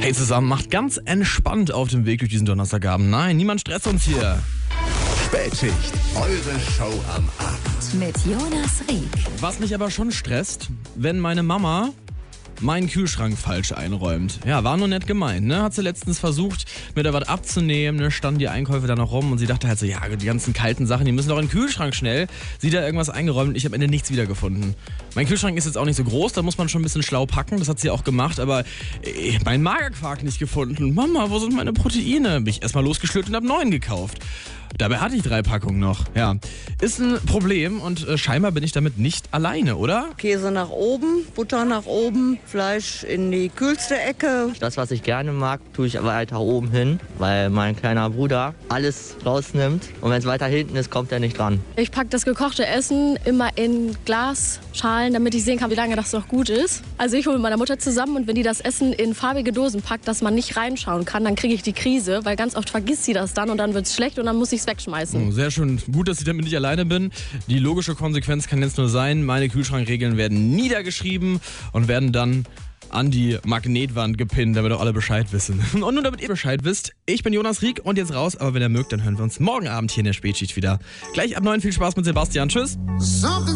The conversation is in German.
Hey zusammen, macht ganz entspannt auf dem Weg durch diesen Donnerstagabend. Nein, niemand stresst uns hier. Spätschicht, eure Show am Abend. Mit Jonas Rieck. Was mich aber schon stresst, wenn meine Mama meinen Kühlschrank falsch einräumt. Ja, war nur nett gemeint, ne? Hat sie letztens versucht, mir da was abzunehmen, ne? Standen die Einkäufe da noch rum und sie dachte halt so, ja, die ganzen kalten Sachen, die müssen doch in den Kühlschrank schnell. Sie da irgendwas eingeräumt und ich habe am Ende nichts wiedergefunden. Mein Kühlschrank ist jetzt auch nicht so groß, da muss man schon ein bisschen schlau packen, das hat sie auch gemacht, aber mein Magerquark nicht gefunden. Mama, wo sind meine Proteine? Bin ich erstmal losgeschlürt und habe 9 gekauft. Dabei hatte ich 3 Packungen noch. Ja, ist ein Problem und scheinbar bin ich damit nicht alleine, oder? Käse nach oben, Butter nach oben, Fleisch in die kühlste Ecke. Das, was ich gerne mag, tue ich aber weiter oben hin, weil mein kleiner Bruder alles rausnimmt. Und wenn es weiter hinten ist, kommt er nicht dran. Ich packe das gekochte Essen immer in Glasschalen, damit ich sehen kann, wie lange das noch gut ist. Also ich hole mit meiner Mutter zusammen und wenn die das Essen in farbige Dosen packt, dass man nicht reinschauen kann, dann kriege ich die Krise, weil ganz oft vergisst sie das dann und dann wird es schlecht und dann muss ich es wegschmeißen. Oh, sehr schön. Gut, dass ich damit nicht alleine bin. Die logische Konsequenz kann jetzt nur sein, meine Kühlschrankregeln werden niedergeschrieben und werden dann an die Magnetwand gepinnt, damit auch alle Bescheid wissen. Und nur damit ihr Bescheid wisst, ich bin Jonas Rieck und jetzt raus, aber wenn ihr mögt, dann hören wir uns morgen Abend hier in der Spätschicht wieder. Gleich ab 9 viel Spaß mit Sebastian. Tschüss.